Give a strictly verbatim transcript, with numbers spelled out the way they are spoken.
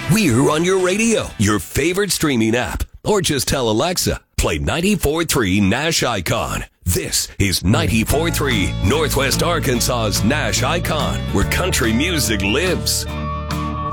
We're on your radio, your favorite streaming app, or just tell Alexa, play ninety-four point three Nash Icon. This is ninety-four point three Northwest Arkansas's Nash Icon, where country music lives.